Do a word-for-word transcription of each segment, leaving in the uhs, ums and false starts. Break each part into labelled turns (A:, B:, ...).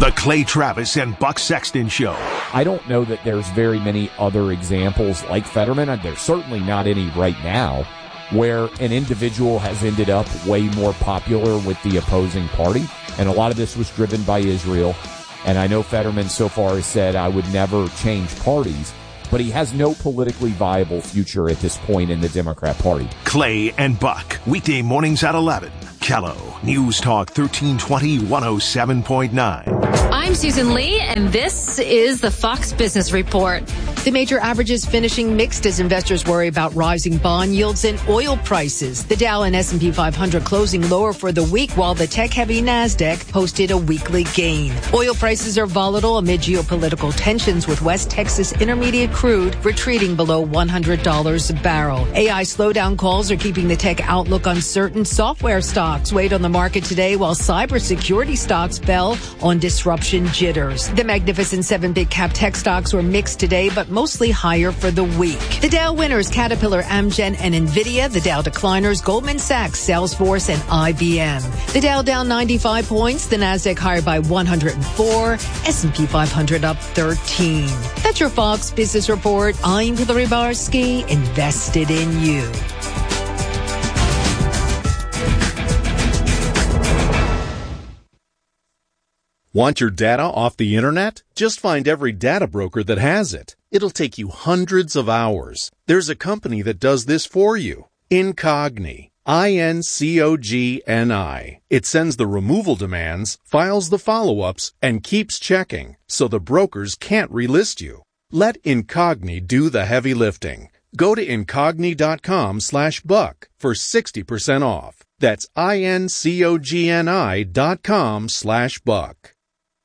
A: The Clay Travis and Buck Sexton Show.
B: I don't know that there's very many other examples like Fetterman. There's certainly not any right now where an individual has ended up way more popular with the opposing party. And a lot of this was driven by Israel. And I know Fetterman so far has said, I would never change parties. But he has no politically viable future at this point in the Democrat Party.
A: Clay and Buck, weekday mornings at eleven. Kello, News Talk thirteen twenty, one oh seven point nine.
C: I'm Susan Lee, and this is the Fox Business Report.
D: The major averages finishing mixed as investors worry about rising bond yields and oil prices. The Dow and S and P five hundred closing lower for the week, while the tech-heavy NASDAQ posted a weekly gain. Oil prices are volatile amid geopolitical tensions, with West Texas Intermediate crude retreating below one hundred dollars a barrel. A I slowdown calls are keeping the tech outlook uncertain. Software stocks weighed on the market today, while cybersecurity stocks fell on disruption jitters. The Magnificent Seven big cap tech stocks were mixed today, but mostly higher for the week. The Dow winners, Caterpillar, Amgen, and Nvidia. The Dow decliners, Goldman Sachs, Salesforce, and I B M. The Dow down ninety-five points. The NASDAQ higher by one hundred four. S and P five hundred up thirteen. That's your Fox Business Report. I'm Hillary Barsky, invested in you.
E: Want your data off the internet? Just find every data broker that has it. It'll take you hundreds of hours. There's a company that does this for you. Incogni. I N C O G N I. It sends the removal demands, files the follow-ups, and keeps checking, so the brokers can't relist you. Let Incogni do the heavy lifting. Go to incogni.com slash buck for sixty percent off. That's I-N-C-O-G-N-I dot com slash buck.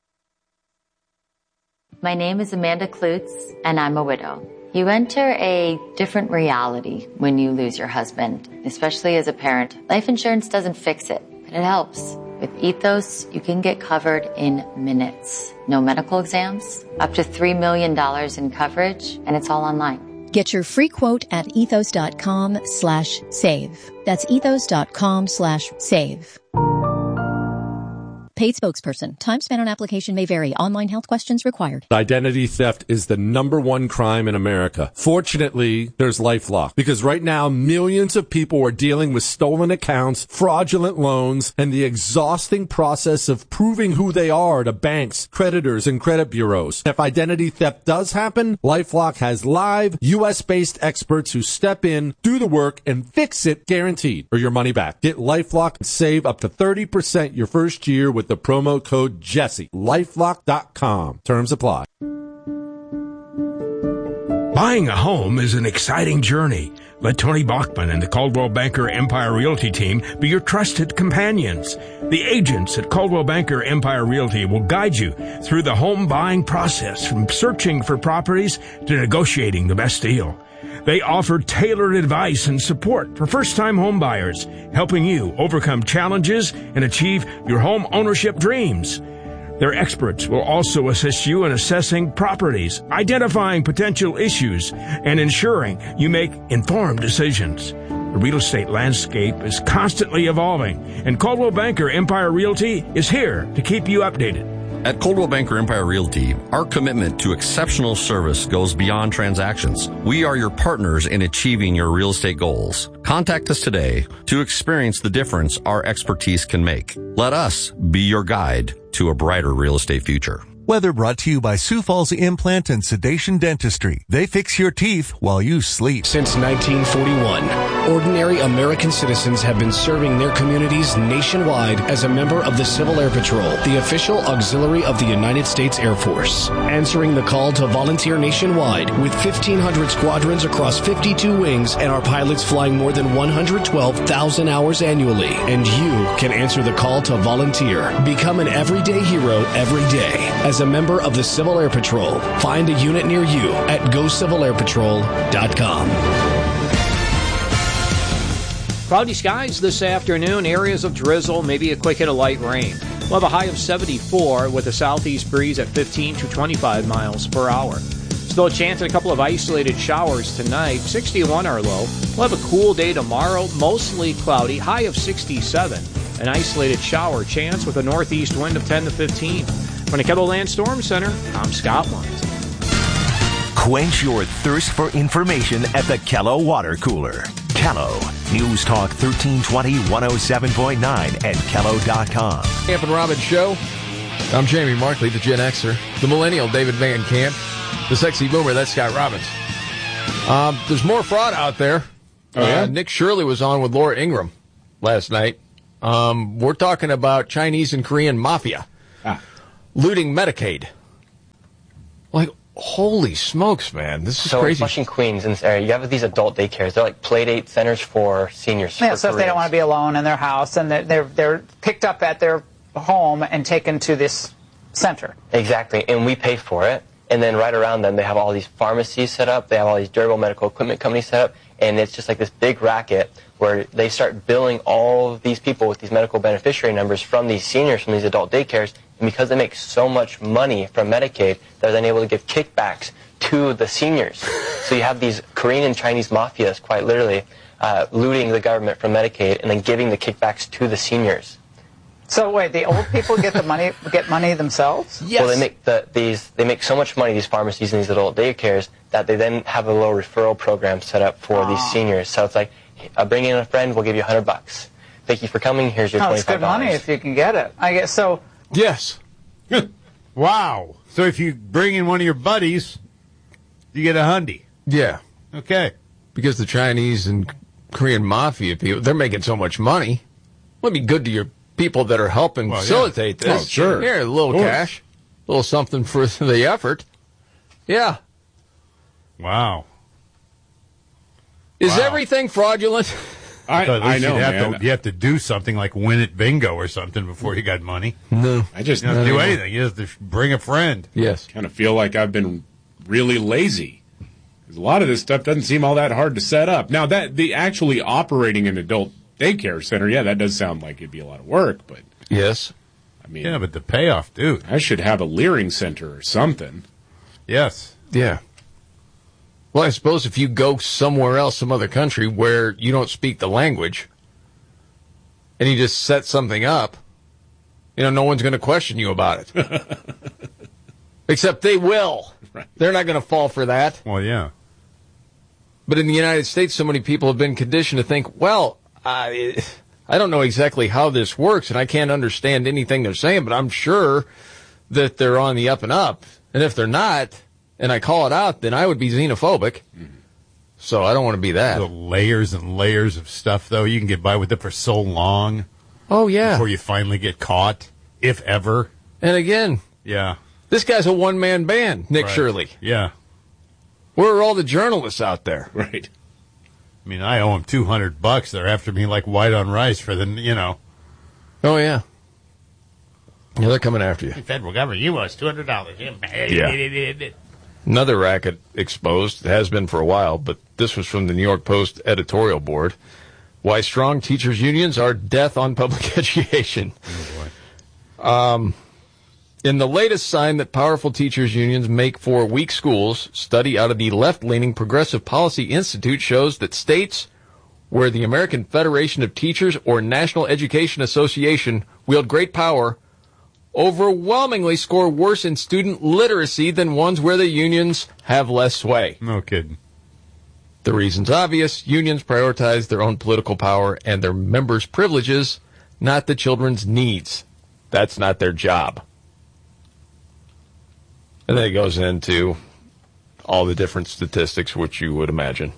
F: My name is Amanda Klutz, and I'm a widow. You enter a different reality when you lose your husband, especially as a parent. Life insurance doesn't fix it, but it helps. With Ethos, you can get covered in minutes. No medical exams, up to three million dollars in coverage, and it's all online.
G: Get your free quote at ethos.com slash save. That's ethos.com slash save. Paid spokesperson. Time spent on application may vary. Online health questions required.
H: Identity theft is the number one crime in America. Fortunately, there's LifeLock, because right now millions of people are dealing with stolen accounts, fraudulent loans, and the exhausting process of proving who they are to banks, creditors, and credit bureaus. If identity theft does happen, LifeLock has live U S based experts who step in, do the work, and fix it, guaranteed, or your money back. Get LifeLock and save up to thirty percent your first year with the promo code Jesse. LifeLock dot com. Terms apply.
I: Buying a home is an exciting journey. Let Tony Bachman and the Coldwell Banker Empire Realty team be your trusted companions. The agents at Coldwell Banker Empire Realty will guide you through the home buying process, from searching for properties to negotiating the best deal. They offer tailored advice and support for first-time home buyers, helping you overcome challenges and achieve your home ownership dreams. Their experts will also assist you in assessing properties, identifying potential issues, and ensuring you make informed decisions. The real estate landscape is constantly evolving, and Coldwell Banker Empire Realty is here to keep you updated.
J: At Coldwell Banker Empire Realty, our commitment to exceptional service goes beyond transactions. We are your partners in achieving your real estate goals. Contact us today to experience the difference our expertise can make. Let us be your guide to a brighter real estate future.
K: Weather brought to you by Sioux Falls Implant and Sedation Dentistry. They fix your teeth while you sleep.
L: Since nineteen forty-one, ordinary American citizens have been serving their communities nationwide as a member of the Civil Air Patrol, the official auxiliary of the United States Air Force. Answering the call to volunteer nationwide with fifteen hundred squadrons across fifty-two wings and our pilots flying more than one hundred twelve thousand hours annually. And you can answer the call to volunteer. Become an everyday hero every day. As a member of the Civil Air Patrol, find a unit near you at go civil air patrol dot com.
M: Cloudy skies this afternoon, areas of drizzle, maybe a quick hit of light rain. We'll have a high of seventy-four with a southeast breeze at fifteen to twenty-five miles per hour. Still a chance at a couple of isolated showers tonight. sixty-one our low. We'll have a cool day tomorrow, mostly cloudy, high of sixty-seven. An isolated shower chance with a northeast wind of ten to fifteen. From the KELOLAND Storm Center, I'm Scott Wise.
A: Quench your thirst for information at the Kello Water Cooler. Kello, News Talk thirteen twenty, one oh seven point nine and Kello dot com.
N: Camp and Robbins Show. I'm Jamie Markley, the Gen Xer. The Millennial, David Van Camp. The Sexy Boomer, that's Scott Robbins. Um, there's more fraud out there.
O: Oh, yeah?
N: uh, Nick Shirley was on with Laura Ingraham last night. Um, we're talking about Chinese and Korean mafia
O: ah.
N: looting Medicaid. Like, holy smokes, man. This is
P: so
N: crazy.
P: So in Flushing, Queens, in this area, you have these adult daycares. They're like play date centers for seniors.
Q: Yeah,
P: for
Q: so if they don't want to be alone in their house, and they're, they're, they're picked up at their home and taken to this center.
P: Exactly, and we pay for it. And then right around them, they have all these pharmacies set up. They have all these durable medical equipment companies set up. And it's just like this big racket where they start billing all of these people with these medical beneficiary numbers from these seniors, from these adult daycares. And because they make so much money from Medicaid, they're then able to give kickbacks to the seniors. So you have these Korean and Chinese mafias, quite literally, uh, looting the government from Medicaid and then giving the kickbacks to the seniors.
Q: So wait, the old people get the money, get money themselves?
P: Yes. Well, they make the, these they make so much money, these pharmacies and these adult daycares, that they then have a little referral program set up for
Q: oh.
P: these seniors. So it's like, uh, bring in a friend, we'll give you a hundred bucks. Thank you for coming. Here's your
Q: oh,
P: twenty-five dollars.
Q: It's good money if you can get it. I guess so.
N: Yes.
O: Wow. So if you bring in one of your buddies, you get a hundy.
N: Yeah.
O: Okay.
N: Because the Chinese and Korean mafia people, they're making so much money. Would be good to your people that are helping well, facilitate
O: yeah.
N: this.
O: Oh, sure.
N: Here, a little cash, a little something for the effort. Yeah.
O: Wow.
N: Is
O: wow.
N: everything fraudulent?
O: I, so I know,
N: have
O: man. To, you have to do something like win at bingo or something before you got money.
N: No.
O: I just you don't have to do anything. You have to bring a friend.
N: Yes.
R: Kind of feel like I've been really lazy. Because a lot of this stuff doesn't seem all that hard to set up. Now, that the actually operating an adult daycare center, yeah, that does sound like it'd be a lot of work, but
N: yes,
R: I mean,
O: yeah, but the payoff, dude,
R: I should have a Leering Center or something.
O: Yes,
N: yeah. Well, I suppose if you go somewhere else, some other country where you don't speak the language, and you just set something up, you know, no one's going to question you about it, except they will. Right. They're not going to fall for that.
O: Well, yeah.
N: But in the United States, so many people have been conditioned to think, well, I, I don't know exactly how this works, and I can't understand anything they're saying, but I'm sure that they're on the up and up. And if they're not, and I call it out, then I would be xenophobic. Mm-hmm. So I don't want to be that.
O: The layers and layers of stuff, though. You can get by with it for so long.
N: Oh, yeah.
O: Before you finally get caught, if ever.
N: And again,
O: yeah,
N: this guy's a one-man band, Nick
O: right.
N: Shirley.
O: Yeah.
N: Where are all the journalists out there?
R: Right.
O: I mean, I owe them two hundred bucks. They're after me like white on rice for the, you know.
N: Oh, yeah. Yeah, they're coming after you.
O: The federal government, you owe us two hundred dollars.
N: Yeah. Another racket exposed, it has been for a while, but this was from the New York Post editorial board. Why strong teachers' unions are death on public education.
O: Oh, boy.
N: Um, in the latest sign that powerful teachers' unions make for weak schools, study out of the left-leaning Progressive Policy Institute shows that states where the American Federation of Teachers or National Education Association wield great power overwhelmingly score worse in student literacy than ones where the unions have less sway.
O: No kidding.
N: The reason's obvious. Unions prioritize their own political power and their members' privileges, not the children's needs. That's not their job. And then it goes into all the different statistics, which you would imagine.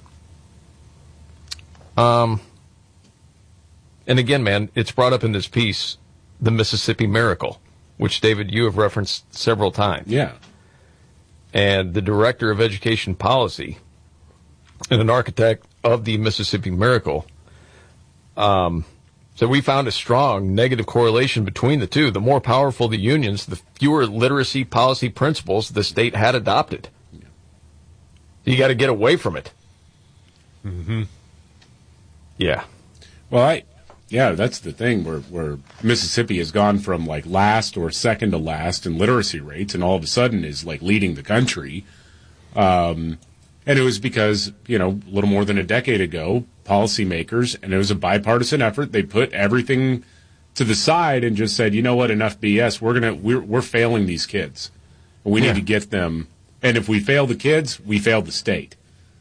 N: Um, and again, man, it's brought up in this piece, the Mississippi Miracle, which, David, you have referenced several times.
R: Yeah.
N: And the director of education policy and an architect of the Mississippi Miracle um, said we found a strong negative correlation between the two. The more powerful the unions, the fewer literacy policy principles the state had adopted. You got to get away from it.
O: Mm-hmm.
N: Yeah.
R: Well, I, yeah, that's the thing where, where Mississippi has gone from like last or second to last in literacy rates and all of a sudden is like leading the country. Um, and it was because, you know, a little more than a decade ago, policymakers, and it was a bipartisan effort, they put everything to the side and just said, you know what, enough B S. We're gonna we're we're failing these kids. We
N: Yeah.
R: need to get them. And if we fail the kids, we fail the state.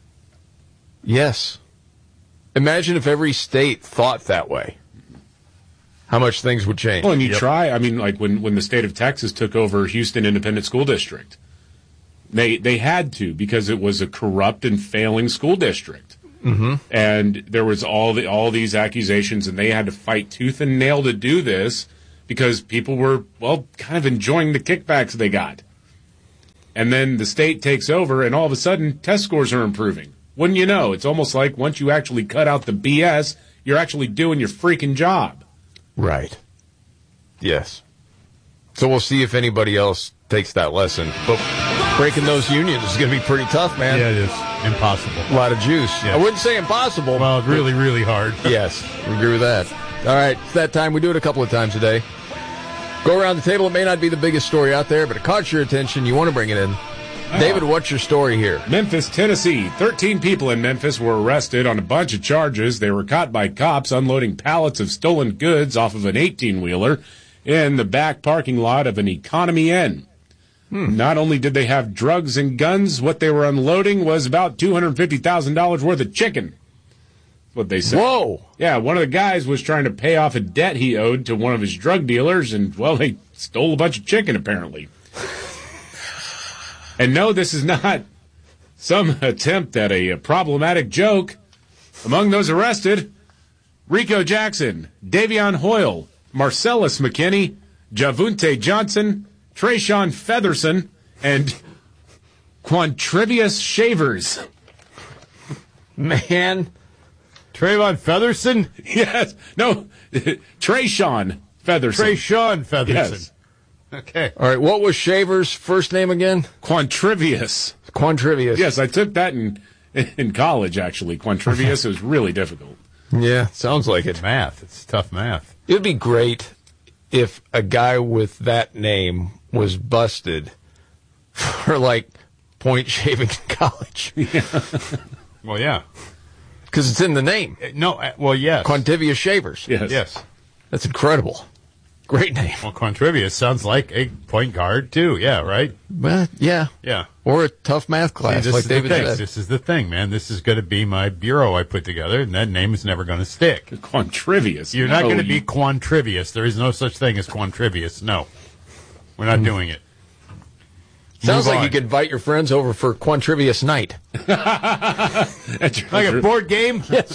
N: Yes. Imagine if every state thought that way. How much things would change.
R: Well, and you try. I mean, like when, when the state of Texas took over Houston Independent School District, they they had to because it was a corrupt and failing school district,
N: Mm-hmm.
R: and there was all the all these accusations, and they had to fight tooth and nail to do this because people were well kind of enjoying the kickbacks they got, and then the state takes over, and all of a sudden test scores are improving. Wouldn't you know? It's almost like once you actually cut out the B S, you're actually doing your freaking job.
N: Right. Yes. So we'll see if anybody else takes that lesson. But breaking those unions is going to be pretty tough, man.
O: Yeah, it is. Impossible.
N: A lot of juice.
O: Yes.
N: I wouldn't say impossible.
O: Well, really, really hard.
N: Yes, we agree with that. All right, it's that time. We do it a couple of times a day. Go around the table. It may not be the biggest story out there, but it caught your attention. You want to bring it in. David, what's your story here?
R: Memphis, Tennessee. Thirteen people in Memphis were arrested on a bunch of charges. They were caught by cops unloading pallets of stolen goods off of an eighteen-wheeler in the back parking lot of an Economy Inn. Hmm. Not only did they have drugs and guns, what they were unloading was about two hundred fifty thousand dollars worth of chicken. That's what they said.
N: Whoa!
R: Yeah, one of the guys was trying to pay off a debt he owed to one of his drug dealers, and, well, they stole a bunch of chicken, apparently. And no, this is not some attempt at a problematic joke. Among those arrested, Rico Jackson, Davion Hoyle, Marcellus McKinney, Javunte Johnson, Trayshawn Featherson, and Quantrivius Shavers.
N: Man.
O: Trayvon Featherson?
R: Yes. No, Trayshawn Featherson.
O: Trayshawn Featherson.
R: Yes.
O: Okay.
N: All right, what was Shaver's first name again?
R: Quantrivius.
N: Quantrivius.
R: Yes, I took that in in college, actually. Quantrivius. It was really difficult.
N: Yeah, sounds like it.
O: Math. It's tough math.
N: It would be great if a guy with that name was busted for, like, point shaving in college.
R: Yeah.
O: Well, yeah.
N: Because it's in the name.
O: Uh, No, uh, well, yes.
N: Quantrivius Shavers.
R: Yes.
O: Yes.
N: That's incredible. Great name.
O: Well, Quantrivius sounds like a point guard, too. Yeah, right?
N: Well, yeah.
O: Yeah.
N: Or a tough math class,
O: See, this
N: like
O: is
N: David
O: the thing.
N: said.
O: This is the thing, man. This is going to be my bureau I put together, and that name is never going to stick.
R: Quantrivius.
O: You're not
R: No,
O: going to
R: you-
O: be Quantrivius. There is no such thing as Quantrivius. No. We're not doing it.
N: Sounds
O: Move
N: like
O: on.
N: you could invite your friends over for Quantrivius night.
O: Like a board game?
N: Yes.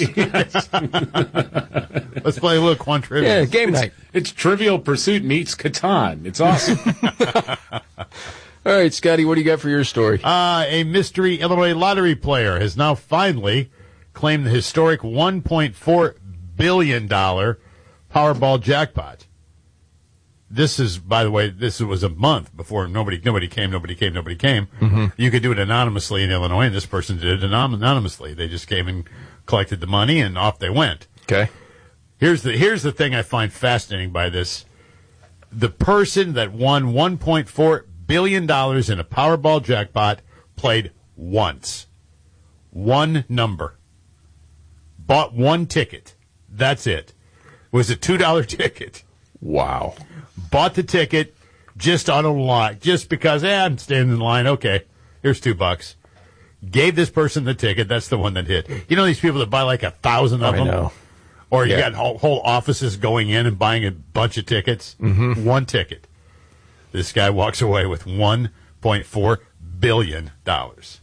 O: Let's play a little Quantrivius.
N: Yeah, game night.
R: It's Trivial Pursuit meets Catan. It's awesome.
N: All right, Scotty, what do you got for your story?
O: Uh, a mystery Illinois lottery player has now finally claimed the historic one point four billion dollars Powerball jackpot. This is, by the way, this was a month before nobody nobody came, nobody came, nobody came.
N: Mm-hmm.
O: You could do it anonymously in Illinois, and this person did it anon- anonymously. They just came and collected the money, and off they went.
N: Okay.
O: Here's the here's the thing I find fascinating by this. The person that won one point four billion dollars in a Powerball jackpot played once. One number. Bought one ticket. That's it. It was a two dollar ticket.
N: Wow.
O: Bought the ticket just on a line, just because, eh, I'm standing in line. Okay, here's two bucks. Gave this person the ticket. That's the one that hit. You know these people that buy like a thousand of
N: I
O: them?
N: know.
O: Or you
N: Yeah.
O: got whole, whole offices going in and buying a bunch of tickets.
N: Mm-hmm.
O: One ticket. This guy walks away with one point four billion dollars.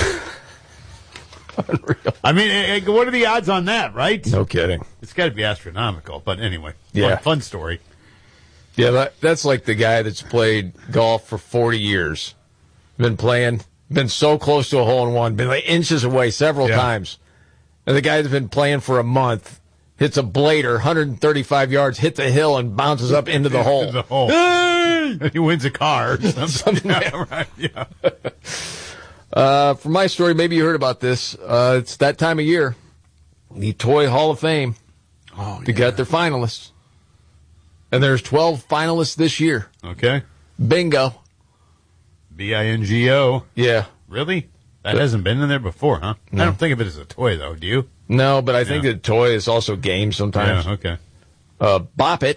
N: Unreal.
O: I mean, eh, eh, what are the odds on that, right?
N: No kidding.
O: It's got to be astronomical. But anyway,
N: Yeah.
O: fun, fun story.
N: Yeah, that, that's like the guy that's played golf for forty years. Been playing, been so close to a hole-in-one, been like inches away several
O: Yeah.
N: times. And the guy that's been playing for a month hits a blader, one hundred thirty-five yards, hits a hill, and bounces up into the hole.
O: The hole.
N: Hey!
O: He wins a car or something.
N: Something like-
O: Yeah, right, yeah.
N: Uh, for my story, maybe you heard about this. Uh, it's that time of year. The Toy Hall of Fame.
O: Oh,
N: They got their finalists. And there's twelve finalists this year.
O: Okay.
N: Bingo.
O: B I N G O.
N: Yeah.
O: Really? That hasn't been in there before, huh?
N: No.
O: I don't think of it as a toy, though. Do you?
N: No, but I think
O: Yeah.
N: that toy is also games sometimes.
O: Yeah, okay.
N: Uh, Bop It.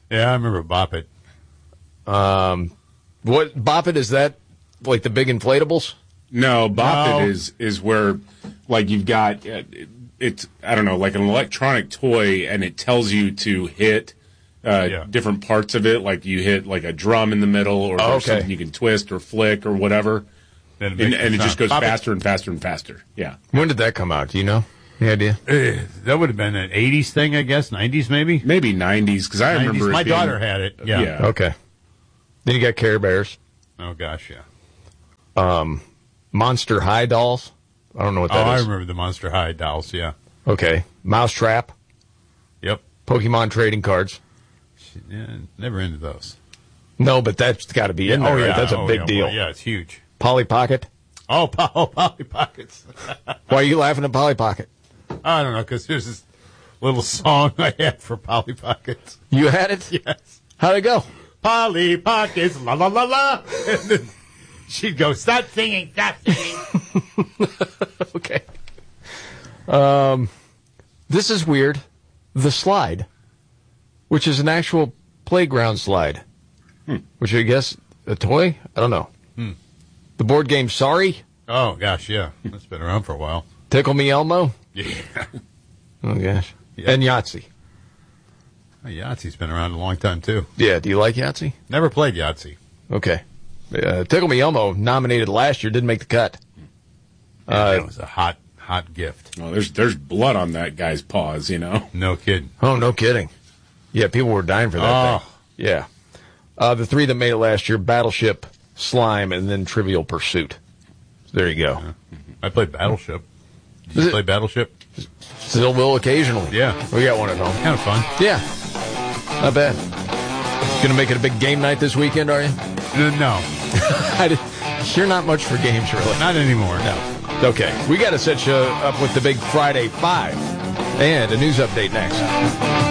O: Yeah, I remember Bop It.
N: Um, what Bop It, is that like the big inflatables?
R: No, Bop
O: No.
R: It is is where like you've got uh, it's I don't know like an electronic toy, and it tells you to hit uh,
O: Yeah.
R: different parts of it. Like you hit like a drum in the middle, or
N: Oh,
R: there's
N: okay.
R: something you can twist or flick or whatever,
O: Then it
R: and,
O: makes
R: and
O: the
R: it just
O: sound.
R: goes
O: Bop It.
R: faster and faster and faster. Yeah.
N: When did that come out? Do you know? Any idea?
O: Eh, that would have been an eighties thing, I guess. nineties, maybe?
R: Maybe nineties, because I
O: nineties.
R: remember it
O: My
R: being-
O: daughter had it. Yeah.
R: Yeah.
N: Okay. Then you got Care Bears,
O: Oh, gosh, yeah.
N: um, Monster High dolls. I don't know what
O: Oh,
N: that
O: I
N: is.
O: remember the Monster High dolls, yeah.
N: Okay. Mousetrap,
O: Yep.
N: Pokemon trading cards.
O: Yeah, never into those.
N: No, but that's got to be in there.
O: Oh,
N: right?
O: yeah.
N: That's a
O: Oh,
N: big
O: yeah.
N: deal.
O: Well, yeah, it's huge.
N: Polly Pocket.
O: Oh, po- oh Polly Pockets.
N: Why are you laughing at Polly Pocket?
O: I don't know, because there's this little song I had for Polly Pockets.
N: You had it?
O: Yes.
N: How'd it go?
O: Polly Pockets, la la la la. And then she'd go, stop singing, stop singing.
N: Okay. Um, this is weird. The slide, which is an actual playground slide,
O: Hmm.
N: which I guess a toy. I don't know.
O: Hmm.
N: The board game Sorry,
O: Oh, gosh, yeah. That's been around for a while.
N: Tickle Me Elmo.
O: Yeah.
N: Oh gosh.
O: Yeah.
N: And Yahtzee.
O: Oh, Yahtzee's been around a long time, too.
N: Yeah. Do you like Yahtzee?
O: Never played Yahtzee.
N: Okay. Uh, Tickle Me Elmo, nominated last year, didn't make the cut.
O: Yeah,
N: Uh,
O: that was a hot, hot gift.
R: Well, there's there's blood on that guy's paws, you know.
O: No kidding.
N: Oh, no kidding. Yeah, people were dying for that
O: Oh.
N: thing. Yeah. Uh, the three that made it last year, Battleship, Slime, and then Trivial Pursuit. So there you go.
O: I played Battleship. Did
N: Is
O: you
N: it-
O: play Battleship?
N: Still will occasionally.
O: Yeah.
N: We got one at home.
O: Kind of fun.
N: Yeah. Not bad. Gonna make it a big game night this weekend, are you?
O: Uh, no.
N: I did- You're not much for games, really.
O: Not anymore.
N: No. Okay. We got to set you up with the big Friday Five and a news update next.